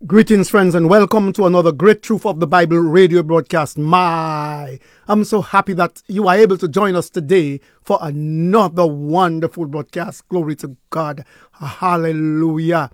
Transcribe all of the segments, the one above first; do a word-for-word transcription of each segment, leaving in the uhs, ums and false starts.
Greetings, friends, and welcome to another Great Truth of the Bible radio broadcast. My, I'm so happy that you are able to join us today for another wonderful broadcast. Glory to God. Hallelujah.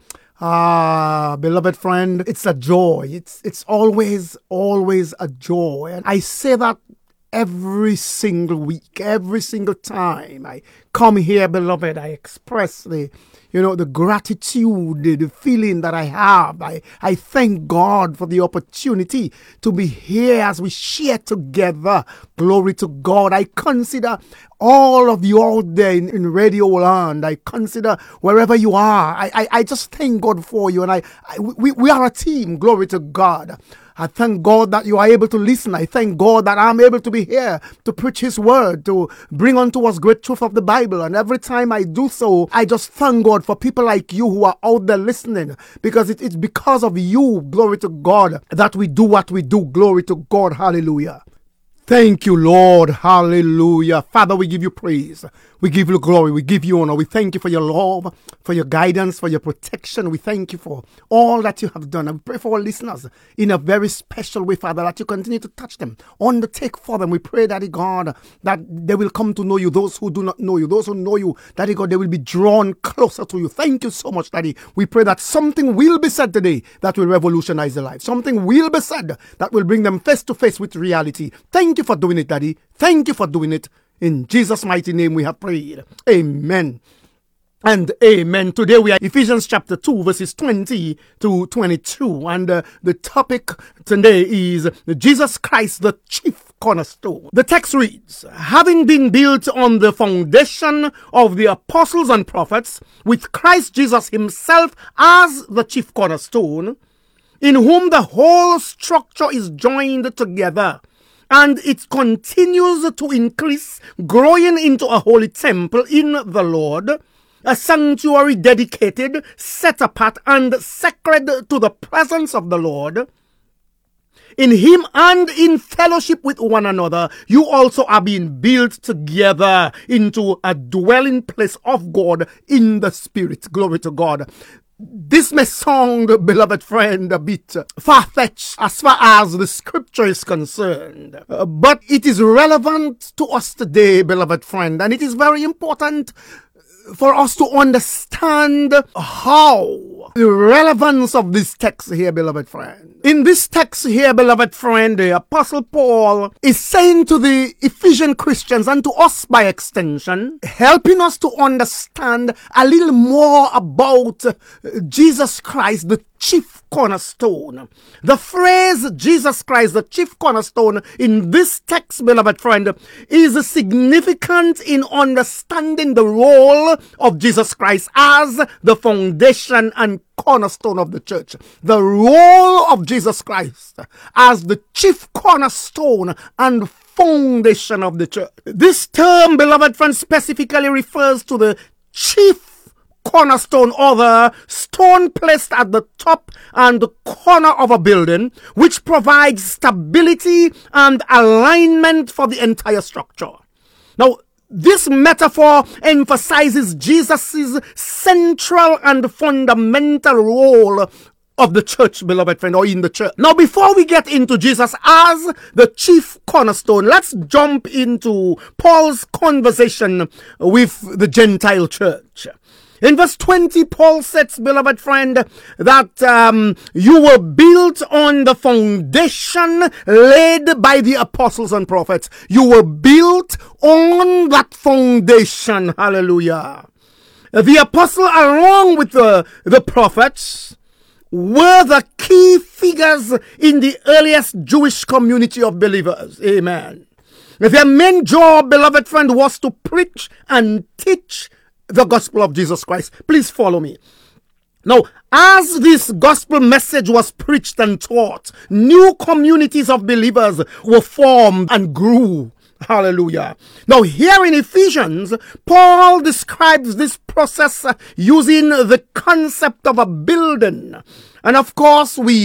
Ah, beloved friend, it's a joy. It's it's always, always a joy. And I say that every single week, every single time I come here, beloved, I express the, you know, the gratitude, the, the feeling that I have. I, I thank God for the opportunity to be here as we share together. Glory to God. I consider all of you out there in, in Radio Land. I consider wherever you are. I, I, I just thank God for you. And I, I we, we are a team. Glory to God. I thank God that you are able to listen. I thank God that I'm able to be here to preach His word, to bring unto us great truth of the Bible. And every time I do so, I just thank God for people like you who are out there listening, because it, it's because of you, glory to God, that we do what we do. Glory to God. Hallelujah. Thank you, Lord. Hallelujah. Father, we give you praise. We give you glory. We give you honor. We thank you for your love, for your guidance, for your protection. We thank you for all that you have done. And we pray for our listeners in a very special way, Father, that you continue to touch them, undertake for them. We pray, Daddy God, that they will come to know you. Those who do not know you, those who know you, Daddy God, they will be drawn closer to you. Thank you so much, Daddy. We pray that something will be said today that will revolutionize their life. Something will be said that will bring them face to face with reality. Thank you for doing it, Daddy. Thank you for doing it. In Jesus' mighty name we have prayed. Amen. And amen. Today we are Ephesians chapter two, verses twenty to twenty-two. And uh, the topic today is Jesus Christ, the chief cornerstone. The text reads, having been built on the foundation of the apostles and prophets, with Christ Jesus himself as the chief cornerstone, in whom the whole structure is joined together, and it continues to increase, growing into a holy temple in the Lord, a sanctuary dedicated, set apart, and sacred to the presence of the Lord. In him and in fellowship with one another, you also are being built together into a dwelling place of God in the Spirit. Glory to God. This may sound, beloved friend, a bit far-fetched as far as the scripture is concerned, uh, but it is relevant to us today, beloved friend, and it is very important for us to understand how the relevance of this text here, beloved friend. In this text here, beloved friend, the Apostle Paul is saying to the Ephesian Christians and to us by extension, helping us to understand a little more about Jesus Christ, the chief cornerstone. The phrase Jesus Christ, the chief cornerstone, in this text, beloved friend, is significant in understanding the role of Jesus Christ as the foundation and cornerstone of the church. The role of Jesus Christ as the chief cornerstone and foundation of the church. This term, beloved friend, specifically refers to the chief cornerstone, or the stone placed at the top and the corner of a building, which provides stability and alignment for the entire structure. Now, this metaphor emphasizes Jesus' central and fundamental role of the church, beloved friend, or in the church. Now, before we get into Jesus as the chief cornerstone, let's jump into Paul's conversation with the Gentile church. In verse twenty, Paul says, beloved friend, that um, you were built on the foundation laid by the apostles and prophets. You were built on that foundation. Hallelujah. The apostle, along with the, the prophets, were the key figures in the earliest Jewish community of believers. Amen. Their main job, beloved friend, was to preach and teach the gospel of Jesus Christ. Please follow me. Now, as this gospel message was preached and taught, new communities of believers were formed and grew. Hallelujah. Now, here in Ephesians, Paul describes this process using the concept of a building. And of course, we